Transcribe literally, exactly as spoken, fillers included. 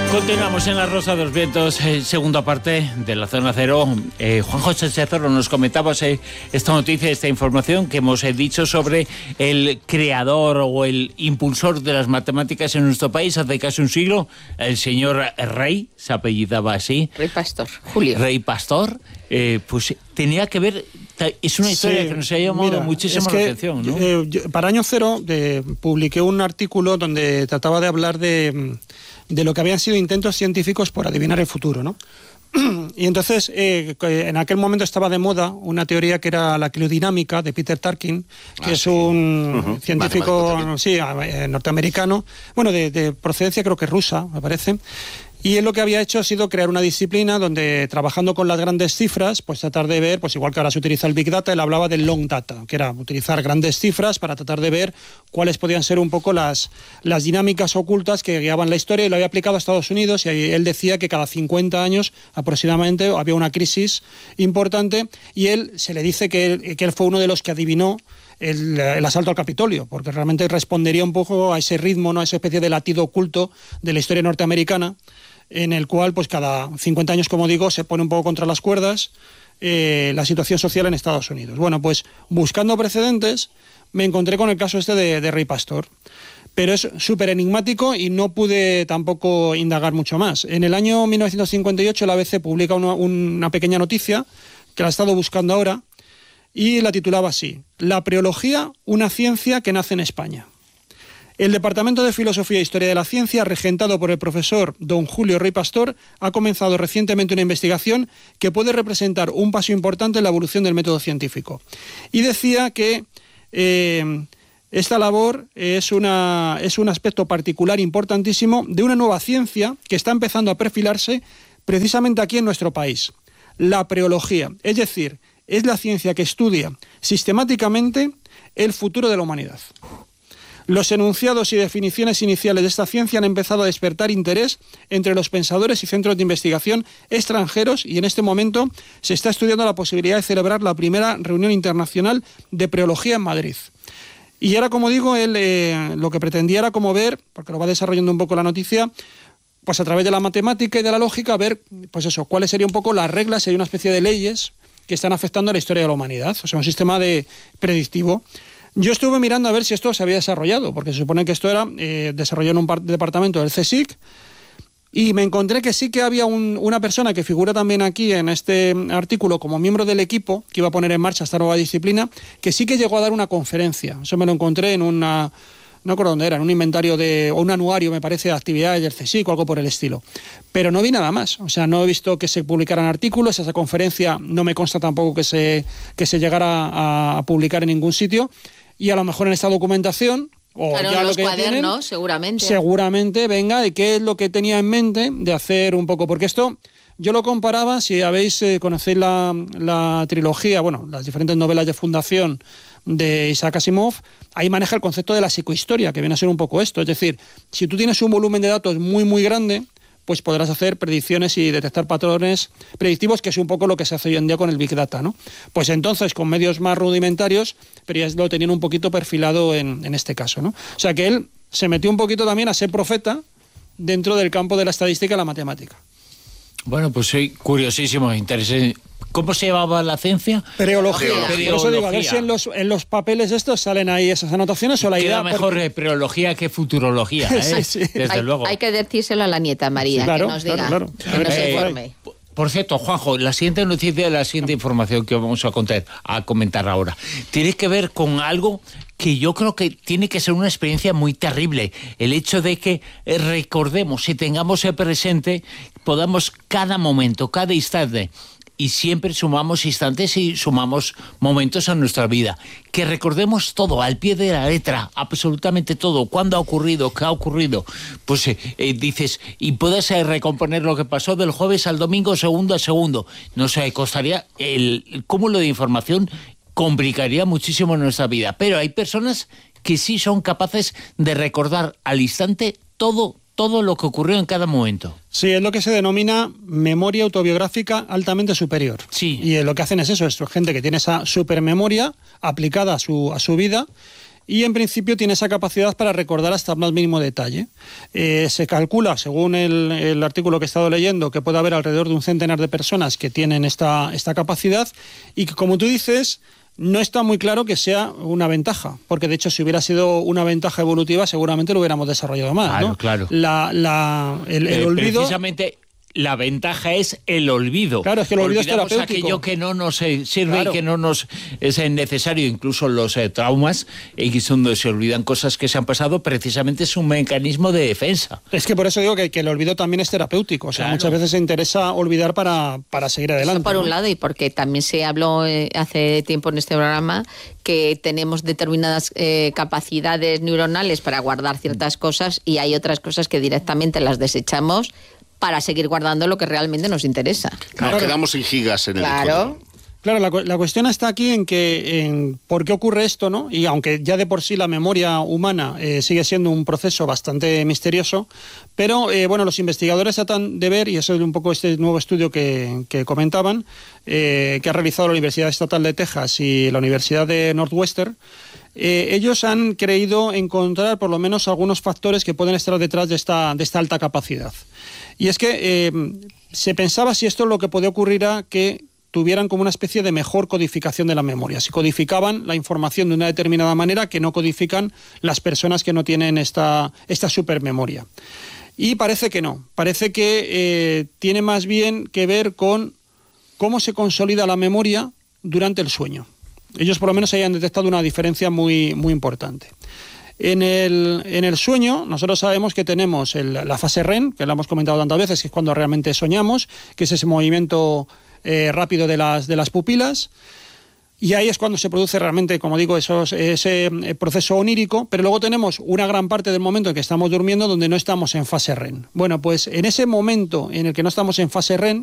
Continuamos en La Rosa de los Vientos, eh, segunda parte de la Zona Cero. Eh, Juan José Chezorro, nos comentabas eh, esta noticia, esta información que hemos eh, dicho sobre el creador o el impulsor de las matemáticas en nuestro país hace casi un siglo, el señor Rey, se apellidaba así. Rey Pastor, Julio. Rey Pastor, eh, pues tenía que ver, es una historia sí, que nos ha llamado mira, muchísimo es que, la atención, ¿no? Eh, yo, para Año Cero eh, publiqué un artículo donde trataba de hablar de... de lo que habían sido intentos científicos por adivinar el futuro, ¿no? Y entonces, eh, en aquel momento estaba de moda una teoría que era la criodinámica de Peter Tarkin, que ah, es un sí. uh-huh. científico sí, norteamericano, bueno, de, de procedencia creo que rusa, me parece. Y él lo que había hecho ha sido crear una disciplina donde, trabajando con las grandes cifras, pues tratar de ver, pues igual que ahora se utiliza el Big Data, él hablaba del Long Data, que era utilizar grandes cifras para tratar de ver cuáles podían ser un poco las, las dinámicas ocultas que guiaban la historia, y lo había aplicado a Estados Unidos, y él decía que cada cincuenta años aproximadamente había una crisis importante, y él se le dice que él, que él fue uno de los que adivinó El, el asalto al Capitolio, porque realmente respondería un poco a ese ritmo, ¿no? A esa especie de latido oculto de la historia norteamericana, en el cual pues cada cincuenta años, como digo, se pone un poco contra las cuerdas eh, la situación social en Estados Unidos. Bueno, pues buscando precedentes me encontré con el caso este de, de Rey Pastor, pero es súper enigmático y no pude tampoco indagar mucho más. En el año mil novecientos cincuenta y ocho la A B C publica una, una pequeña noticia que la he estado buscando ahora, y la titulaba así: La preología, una ciencia que nace en España. El Departamento de Filosofía e Historia de la Ciencia, regentado por el profesor don Julio Rey Pastor, ha comenzado recientemente una investigación que puede representar un paso importante en la evolución del método científico. Y decía que eh, esta labor es, una, es un aspecto particular importantísimo de una nueva ciencia que está empezando a perfilarse precisamente aquí en nuestro país: la preología, es decir, es la ciencia que estudia sistemáticamente el futuro de la humanidad. Los enunciados y definiciones iniciales de esta ciencia han empezado a despertar interés entre los pensadores y centros de investigación extranjeros, y en este momento se está estudiando la posibilidad de celebrar la primera reunión internacional de preología en Madrid. Y ahora, como digo, él eh, lo que pretendía era como ver, porque lo va desarrollando un poco la noticia, pues a través de la matemática y de la lógica, ver, pues eso, cuáles serían un poco las reglas, sería una especie de leyes que están afectando a la historia de la humanidad, o sea, un sistema de predictivo. Yo estuve mirando a ver si esto se había desarrollado, porque se supone que esto era eh, desarrollado en un par- departamento del CSIC, y me encontré que sí que había un, una persona que figura también aquí en este artículo como miembro del equipo que iba a poner en marcha esta nueva disciplina, que sí que llegó a dar una conferencia. Eso me lo encontré en una... no recuerdo dónde era, en un inventario de, o un anuario, me parece, de actividades del CSIC o algo por el estilo. Pero no vi nada más, o sea, no he visto que se publicaran artículos, esa conferencia no me consta tampoco que se, que se llegara a, a publicar en ningún sitio, y a lo mejor en esta documentación, o claro, ya los lo que cuadernos, tienen, seguramente. Seguramente venga de qué es lo que tenía en mente de hacer un poco, porque esto... Yo lo comparaba, si habéis, eh, conocéis la, la trilogía, bueno, las diferentes novelas de fundación de Isaac Asimov, ahí maneja el concepto de la psicohistoria, que viene a ser un poco esto. Es decir, si tú tienes un volumen de datos muy, muy grande, pues podrás hacer predicciones y detectar patrones predictivos, que es un poco lo que se hace hoy en día con el Big Data, ¿no? Pues entonces, con medios más rudimentarios, pero ya lo tenían un poquito perfilado en, en este caso, ¿no? O sea que él se metió un poquito también a ser profeta dentro del campo de la estadística y la matemática. Bueno, pues soy curiosísimo, interesante. ¿Cómo se llamaba la ciencia? Preología. Preología. Por eso digo, a ver si en los, en los papeles estos salen ahí esas anotaciones, o la Queda idea... mejor porque... preología que futurología, ¿eh? Sí, sí. Desde hay, luego. Hay que decírselo a la nieta María, Sí, claro, que nos diga, claro, claro. que nos Eh, informe. Por cierto, Juanjo, la siguiente noticia, la siguiente información que vamos a contar, a comentar ahora, tiene que ver con algo que yo creo que tiene que ser una experiencia muy terrible. El hecho de que recordemos y tengamos presente, podamos cada momento, cada instante, y siempre sumamos instantes y sumamos momentos a nuestra vida. Que recordemos todo, al pie de la letra, absolutamente todo. ¿Cuándo ha ocurrido? ¿Qué ha ocurrido? Pues eh, eh, dices, y puedes eh, recomponer lo que pasó del jueves al domingo, segundo a segundo. No sé, costaría el, el cúmulo de información, complicaría muchísimo nuestra vida. Pero hay personas que sí son capaces de recordar al instante todo, todo lo que ocurrió en cada momento. Sí, es lo que se denomina memoria autobiográfica altamente superior. Sí. Y lo que hacen es eso, es gente que tiene esa supermemoria aplicada a su, a su vida, y en principio tiene esa capacidad para recordar hasta el más mínimo detalle. Eh, se calcula, según el, el artículo que he estado leyendo, que puede haber alrededor de un centenar de personas que tienen esta, esta capacidad y que, como tú dices, no está muy claro que sea una ventaja, porque de hecho si hubiera sido una ventaja evolutiva seguramente lo hubiéramos desarrollado más. Claro, ¿no? claro. La, la, el, el eh, olvido... Precisamente... La ventaja es el olvido. Claro, es que el olvido es Olvidamos terapéutico. aquello que no nos eh, sirve Claro. y que no nos es eh, necesario. Incluso los eh, traumas, y donde se olvidan cosas que se han pasado, precisamente es un mecanismo de defensa. Es que por eso digo que, que el olvido también es terapéutico. O sea, Claro. muchas veces se interesa olvidar para, para seguir adelante. Eso por ¿no? un lado, y porque también se habló eh, hace tiempo en este programa que tenemos determinadas eh, capacidades neuronales para guardar ciertas cosas y hay otras cosas que directamente las desechamos para seguir guardando lo que realmente nos interesa. Nos Claro. quedamos sin gigas en el Claro. disco. Claro, la, cu- la cuestión está aquí en que en por qué ocurre esto, ¿no? Y aunque ya de por sí la memoria humana eh, sigue siendo un proceso bastante misterioso, pero eh, bueno, los investigadores tratan de ver, y eso es un poco este nuevo estudio que, que comentaban, eh, que ha realizado la Universidad Estatal de Texas y la Universidad de Northwestern. Eh, ellos han creído encontrar por lo menos algunos factores que pueden estar detrás de esta, de esta alta capacidad. Y es que eh, se pensaba si esto es lo que podía ocurrir a que tuvieran como una especie de mejor codificación de la memoria. Si codificaban la información de una determinada manera que no codifican las personas que no tienen esta, esta supermemoria. Y parece que no. Parece que eh, tiene más bien que ver con cómo se consolida la memoria durante el sueño. Ellos por lo menos hayan detectado una diferencia muy, muy importante. En el, en el sueño, nosotros sabemos que tenemos el, la fase R E M, que la hemos comentado tantas veces, que es cuando realmente soñamos, que es ese movimiento eh, rápido de las, de las pupilas, y ahí es cuando se produce realmente, como digo, esos, ese proceso onírico, pero luego tenemos una gran parte del momento en que estamos durmiendo donde no estamos en fase R E M. Bueno, pues en ese momento en el que no estamos en fase R E M,